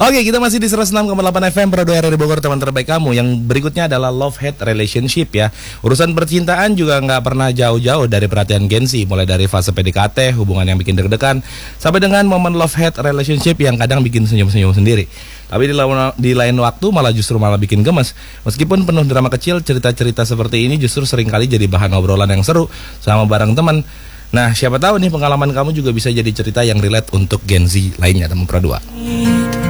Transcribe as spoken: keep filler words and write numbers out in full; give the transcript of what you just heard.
Oke, kita masih di seratus enam koma delapan F M Pro dua R R I Bogor, teman terbaik kamu. Yang berikutnya adalah love-hate relationship ya. Urusan percintaan juga nggak pernah jauh-jauh dari perhatian Gen Z. Mulai dari fase P D K T, hubungan yang bikin deg-degan, sampai dengan momen love-hate relationship yang kadang bikin senyum-senyum sendiri. Tapi di lain, di lain waktu malah justru malah bikin gemes. Meskipun penuh drama kecil, cerita-cerita seperti ini justru seringkali jadi bahan obrolan yang seru sama bareng teman. Nah, siapa tahu nih pengalaman kamu juga bisa jadi cerita yang relate untuk Gen Z lainnya, teman Pro dua.